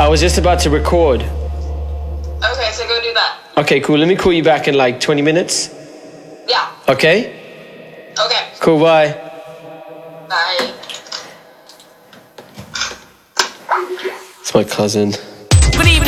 was just about to record. Okay, so go do that. Okay, cool. Let me call you back in like 20 minutes. Yeah. Okay? Okay. Cool, bye. Bye. It's my cousin. Good evening.